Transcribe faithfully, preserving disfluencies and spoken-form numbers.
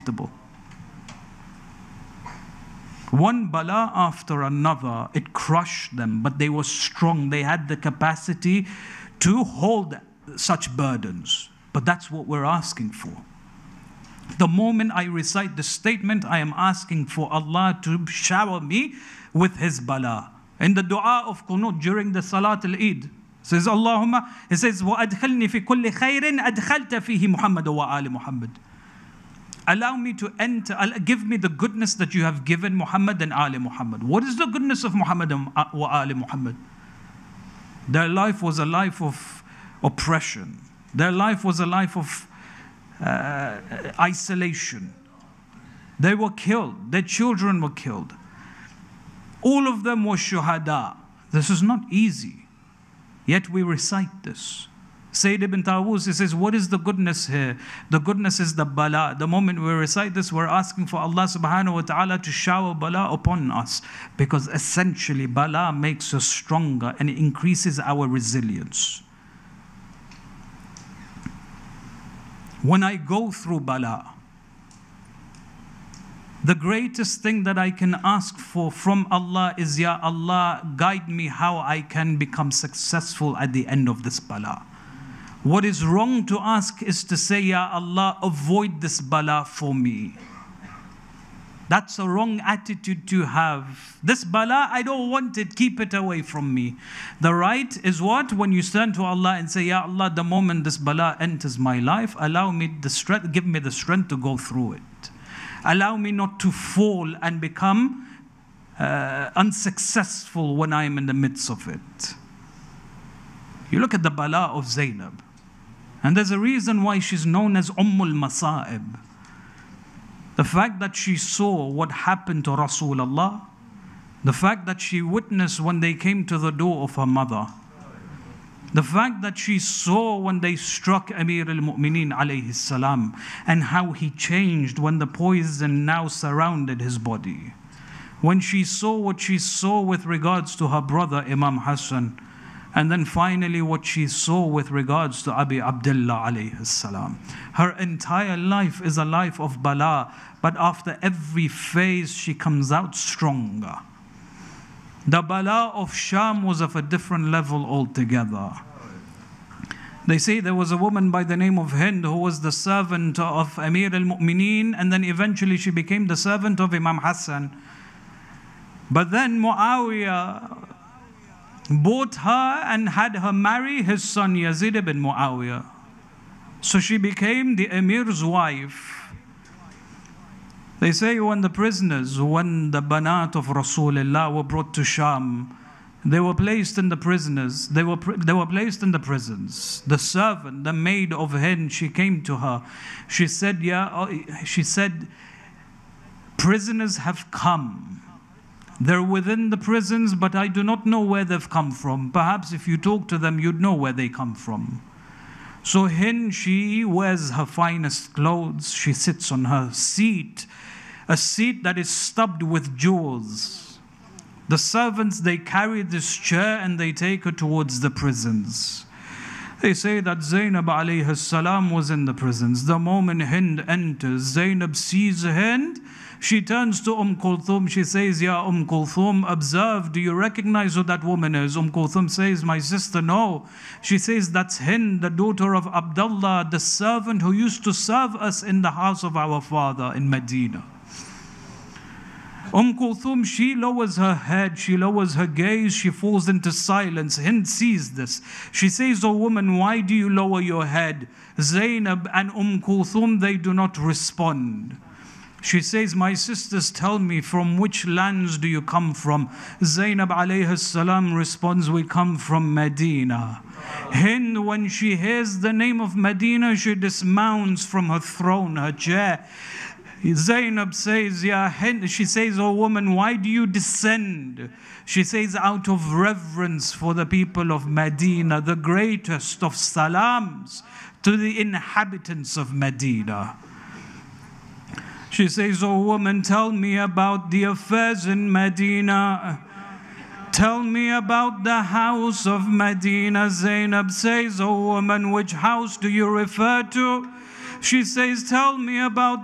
One bala after another, it crushed them, but they were strong. They had the capacity to hold such burdens. But that's what we're asking for. The moment I recite the statement, I am asking for Allah to shower me with His bala. In the dua of qunut during the Salat al-Eid, says Allahumma, it says, وَأَدْخَلْنِي فِي كُلِّ خَيْرٍ أَدْخَلْتَ فِيهِ مُحَمَّدَ وَآلِ مُحَمَّدٍ. Allow me to enter, give me the goodness that you have given Muhammad and Ali Muhammad. What is the goodness of Muhammad and Ali Muhammad? Their life was a life of oppression. Their life was a life of uh, isolation. They were killed. Their children were killed. All of them were shuhada. This is not easy. Yet we recite this. Sayyid ibn Tawus, he says, what is the goodness here? The goodness is the bala. The moment we recite this, we're asking for Allah subhanahu wa ta'ala to shower bala upon us. Because essentially, bala makes us stronger and it increases our resilience. When I go through bala, the greatest thing that I can ask for from Allah is, Ya Allah, guide me how I can become successful at the end of this bala. What is wrong to ask is to say, Ya Allah, avoid this bala for me. That's a wrong attitude to have. This bala, I don't want it, keep it away from me. The right is what? When you turn to Allah and say, Ya Allah, the moment this bala enters my life, allow me the strength, give me the strength to go through it. Allow me not to fall and become uh, unsuccessful when I am in the midst of it. You look at the bala of Zainab. And there's a reason why she's known as Ummul Masa'ib. The fact that she saw what happened to Rasulullah, the fact that she witnessed when they came to the door of her mother, the fact that she saw when they struck Amir al-Mu'mineen alayhi salam, and how he changed when the poison now surrounded his body. When she saw what she saw with regards to her brother Imam Hassan, and then finally what she saw with regards to Abi Abdullah alayhi salam. Her entire life is a life of bala, but after every phase she comes out stronger. The bala of Sham was of a different level altogether. They say there was a woman by the name of Hind who was the servant of Amir al-Mu'mineen, and then eventually she became the servant of Imam Hassan. But then Muawiyah bought her and had her marry his son Yazid ibn Muawiyah. So she became the Emir's wife. They say when the prisoners, when the banat of Rasulullah were brought to Sham, they were placed in the prisoners, they were, they were placed in the prisons. The servant, the maid of Hind, she came to her. She said, yeah, she said, prisoners have come. They're within the prisons, but I do not know where they've come from. Perhaps if you talk to them, you'd know where they come from. So Hind, she wears her finest clothes. She sits on her seat, a seat that is studded with jewels. The servants, they carry this chair and they take her towards the prisons. They say that Zainab alayhi salam was in the prisons. The moment Hind enters, Zainab sees Hind. She turns to Umm Kulthum. She says, Ya Umm Kulthum, observe, do you recognize who that woman is? Umm Kulthum says, my sister, no. She says, that's Hind, the daughter of Abdullah, the servant who used to serve us in the house of our father in Medina. Umm Kulthum, she lowers her head, she lowers her gaze, she falls into silence. Hind sees this. She says, oh woman, why do you lower your head? Zainab and Umm Kulthum, they do not respond. She says, my sisters, tell me, from which lands do you come from? Zainab alayhi salam responds, we come from Medina. Hind, when she hears the name of Medina, she dismounts from her throne, her chair. Zainab says, Ya Hind, she says, oh woman, why do you descend? She says, out of reverence for the people of Medina, the greatest of salams to the inhabitants of Medina. She says, oh woman, tell me about the affairs in Medina. Tell me about the house of Medina. Zainab says, oh woman, which house do you refer to? She says, tell me about